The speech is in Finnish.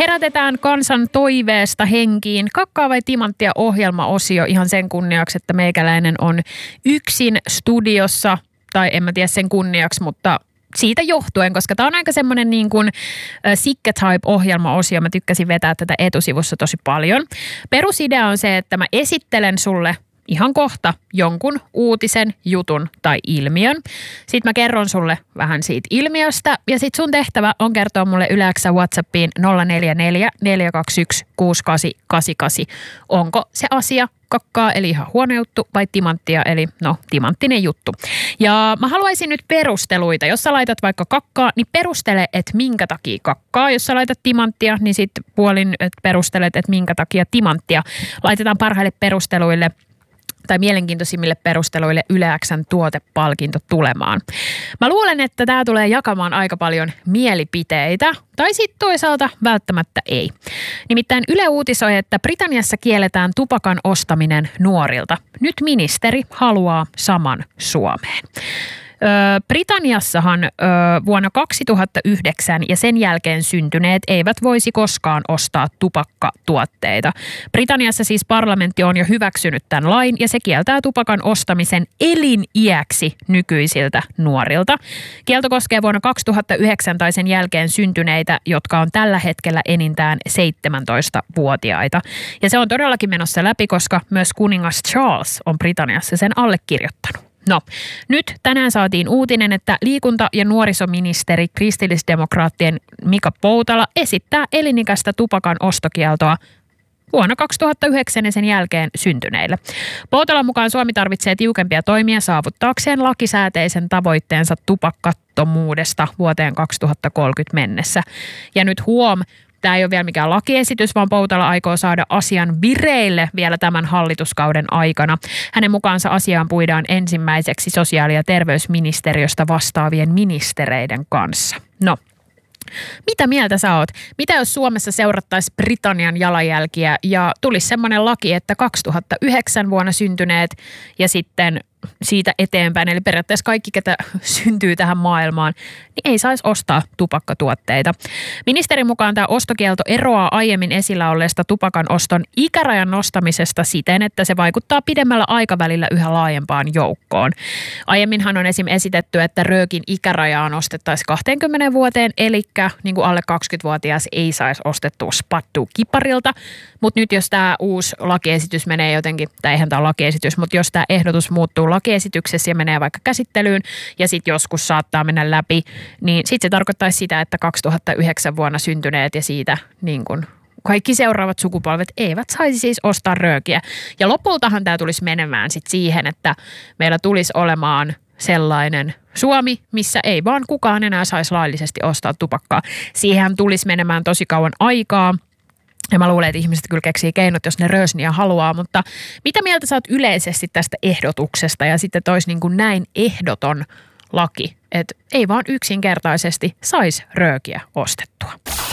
Herätetään kansan toiveesta henkiin kakkaa vai timanttia -ohjelmaosio ihan sen kunniaksi, että meikäläinen on yksin studiossa, tai en mä tiedä sen kunniaksi, mutta siitä johtuen, koska tämä on aika semmoinen niin kuin Sikke Type-ohjelmaosio. Mä tykkäsin vetää tätä etusivussa tosi paljon. Perusidea on se, että mä esittelen sulle ihan kohta jonkun uutisen, jutun tai ilmiön. Sitten mä kerron sulle vähän siitä ilmiöstä ja sitten sun tehtävä on kertoa mulle yleensä WhatsAppiin 044 421 6888. Onko se asia kakkaa eli ihan huono juttu vai timanttia eli timanttinen juttu. Ja mä haluaisin nyt perusteluita. Jos sä laitat vaikka kakkaa, niin perustele, että minkä takia kakkaa. Jos sä laitat timanttia, niin sitten puolin perustelet, että minkä takia timanttia. Laitetaan parhaille perusteluille tai mielenkiintoisimmille perusteluille Yle X:n tuotepalkinto tulemaan. Mä luulen, että tämä tulee jakamaan aika paljon mielipiteitä, tai sitten toisaalta välttämättä ei. Nimittäin Yle uutisoi, että Britanniassa kielletään tupakan ostaminen nuorilta. Nyt ministeri haluaa saman Suomeen. Britanniassahan vuonna 2009 ja sen jälkeen syntyneet eivät voisi koskaan ostaa tupakkatuotteita. Britanniassa siis parlamentti on jo hyväksynyt tämän lain ja se kieltää tupakan ostamisen eliniäksi nykyisiltä nuorilta. Kielto koskee vuonna 2009 tai sen jälkeen syntyneitä, jotka on tällä hetkellä enintään 17-vuotiaita. Ja se on todellakin menossa läpi, koska myös kuningas Charles on Britanniassa sen allekirjoittanut. No, nyt tänään saatiin uutinen, että liikunta- ja nuorisoministeri kristillisdemokraattien Mika Poutala esittää elinikäistä tupakan ostokieltoa vuonna 2009 ja sen jälkeen syntyneille. Poutalan mukaan Suomi tarvitsee tiukempia toimia saavuttaakseen lakisääteisen tavoitteensa tupakkattomuudesta vuoteen 2030 mennessä. Ja nyt tämä ei ole vielä mikään lakiesitys, vaan Poutala aikoo saada asian vireille vielä tämän hallituskauden aikana. Hänen mukaansa asiaan puidaan ensimmäiseksi sosiaali- ja terveysministeriöstä vastaavien ministereiden kanssa. No, mitä mieltä sä oot? Mitä jos Suomessa seurattaisiin Britannian jalanjälkiä ja tulisi semmoinen laki, että 2009 vuonna syntyneet ja sitten siitä eteenpäin, eli periaatteessa kaikki, ketä syntyy tähän maailmaan, niin ei saisi ostaa tupakkatuotteita. Ministerin mukaan tämä ostokielto eroaa aiemmin esillä olleesta tupakan oston ikärajan nostamisesta siten, että se vaikuttaa pidemmällä aikavälillä yhä laajempaan joukkoon. Aiemminhan on esitetty, että röökin ikärajaa nostettaisiin 20 vuoteen, eli niin kuin alle 20-vuotias ei saisi ostettua spattua kiparilta. Mutta nyt jos tämä uusi lakiesitys menee jotenkin, tai eihän tämä ole lakiesitys, mutta jos tämä ehdotus muuttuu lakiesityksessä ja menee vaikka käsittelyyn ja sitten joskus saattaa mennä läpi, niin sitten se tarkoittaisi sitä, että 2009 vuonna syntyneet ja siitä niin kuin kaikki seuraavat sukupolvet eivät saisi siis ostaa röökiä. Ja lopultahan tämä tulisi menemään sitten siihen, että meillä tulisi olemaan sellainen Suomi, missä ei vaan kukaan enää saisi laillisesti ostaa tupakkaa. Siihen tulisi menemään tosi kauan aikaa. Ja mä luulen, että ihmiset kyllä keksii keinot, jos ne röösniä haluaa, mutta mitä mieltä sä oot yleisesti tästä ehdotuksesta ja sitten tois niin kuin näin ehdoton laki, että ei vaan yksinkertaisesti saisi röökiä ostettua?